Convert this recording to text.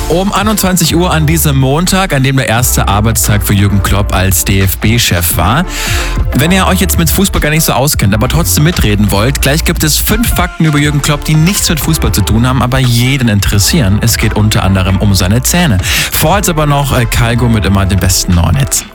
Um 21 Uhr an diesem Montag, an dem der erste Arbeitstag für Jürgen Klopp als DFB-Chef war. Wenn ihr euch jetzt mit Fußball gar nicht so auskennt, aber trotzdem mitreden wollt, gleich gibt es 5 Fakten über Jürgen Klopp, die nichts mit Fußball zu tun haben, aber jeden interessieren. Es geht unter anderem um seine Zähne. Vorher jetzt aber noch Calgo mit immer den besten neuen Hits.